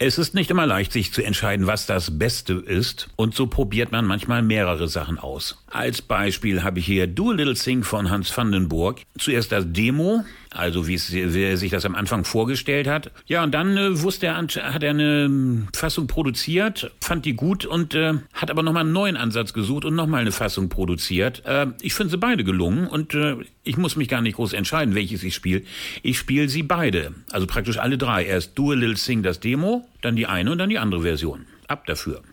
Es ist nicht immer leicht, sich zu entscheiden, was das Beste ist. Und so probiert man manchmal mehrere Sachen aus. Als Beispiel habe ich hier Do a Little Thing von Hans Vandenburg. Zuerst das Demo, also wie er sich das am Anfang vorgestellt hat. Ja, und dann hat er eine Fassung produziert, fand die gut und hat aber nochmal einen neuen Ansatz gesucht und nochmal eine Fassung produziert. Ich finde sie beide gelungen und ich muss mich gar nicht groß entscheiden, welches ich spiele. Ich spiele sie beide, also praktisch alle drei. Erst Do a Little Thing, das Demo, dann die eine und dann die andere Version. Ab dafür.